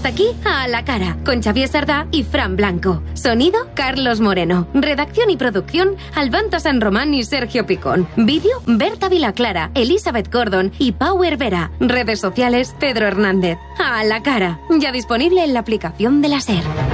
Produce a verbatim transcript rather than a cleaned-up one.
Hasta aquí, A la Cara, con Xavier Sardá y Fran Blanco. Sonido, Carlos Moreno. Redacción y producción, Albanta San Román y Sergio Picón. Vídeo, Berta Vilaclara, Elizabeth Gordon y Pau Hervera. Redes sociales, Pedro Hernández. A la Cara, ya disponible en la aplicación de la SER.